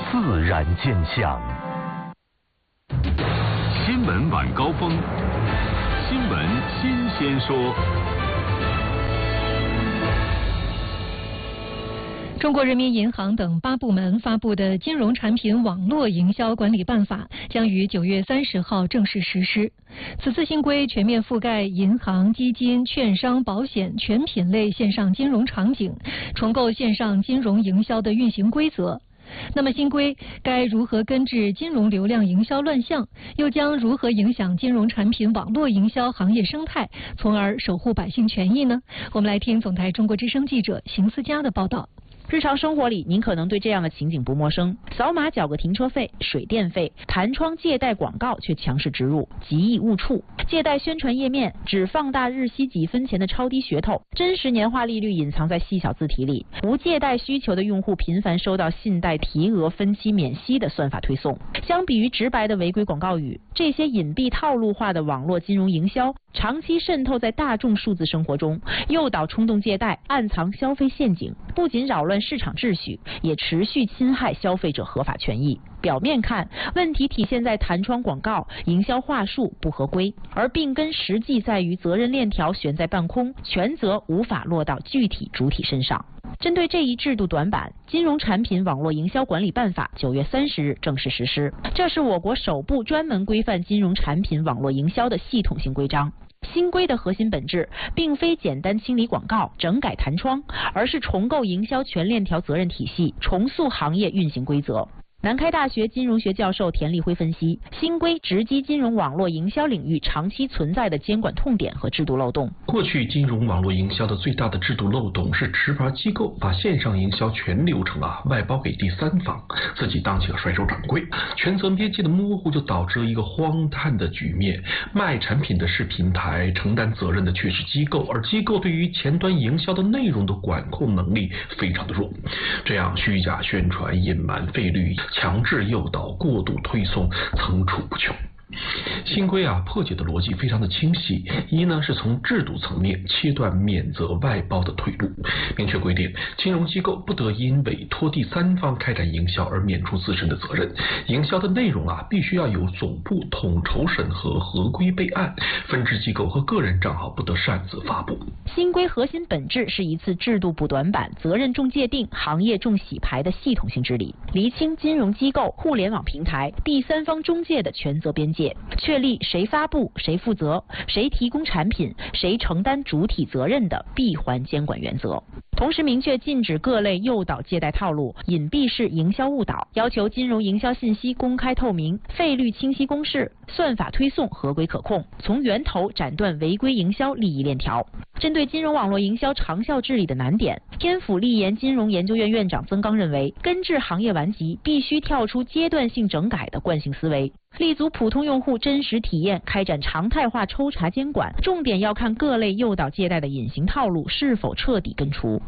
自然现象。 新闻晚高峰，新闻新鲜说。 中国人民银行等8部门发布的《金融产品网络营销管理办法》将于9月30号正式实施。此次新规全面覆盖银行、基金、券商、保险全品类线上金融场景，重构线上金融营销的运行规则。那么新规该如何根治金融流量营销乱象，又将如何影响金融产品网络营销行业生态，从而守护百姓权益呢？我们来听总台中国之声记者邢思佳的报道。 日常生活里，您可能对这样的情景不陌生：扫码缴个停车费、水电费，弹窗借贷广告却强势植入，极易误触；借贷宣传页面只放大日息几分钱的超低噱头，真实年化利率隐藏在细小字体里；无借贷需求的用户频繁收到信贷提额、分期免息的算法推送。相比于直白的违规广告语，这些隐蔽套路化的网络金融营销长期渗透在大众数字生活中，诱导冲动借贷，暗藏消费陷阱，不仅扰乱市场秩序，也持续侵害消费者合法权益。表面看，问题体现在弹窗广告、营销话术不合规，而病根实际在于责任链条悬在半空，权责无法落到具体主体身上。针对这一制度短板，《金融产品网络营销管理办法》9月30日正式实施。这是我国首部专门规范金融产品网络营销的系统性规章。新规的核心本质并非简单清理广告、整改弹窗，而是重构营销全链条责任体系，重塑行业运行规则。南开大学金融学教授田立辉分析，新规直击金融网络营销领域长期存在的监管痛点和制度漏洞。 过去金融网络营销的最大的制度漏洞是持牌机构把线上营销全流程外包给第三方，自己当起了甩手掌柜，权责边界的模糊就导致了一个荒诞的局面：卖产品的是平台，承担责任的却是机构，而机构对于前端营销的内容的管控能力非常的弱，这样虚假宣传、隐瞒费率、强制诱导、过度推送层出不穷。新规破解的逻辑非常的清晰。一呢是从制度层面切断免责外包的退路，明确规定金融机构不得因委托第三方开展营销而免除自身的责任，营销的内容必须要由总部统筹审核、合规备案，分支机构和个人账号不得擅自发布。 新规核心本质是一次制度补短板、责任重界定、行业重洗牌的系统性治理，厘清金融机构、互联网平台、第三方中介的权责边界，确立谁发布、谁负责、谁提供产品、谁承担主体责任的闭环监管原则。同时明确禁止各类诱导借贷套路、隐蔽式营销误导，要求金融营销信息公开透明、费率清晰公示、算法推送合规可控，从源头斩断违规营销利益链条。针对金融网络营销长效治理的难点，天府立研金融研究院院长曾刚认为，根治行业顽疾必须跳出阶段性整改的惯性思维，立足普通用户真实体验，开展常态化抽查监管，重点要看各类诱导借贷的隐形套路是否彻底根除。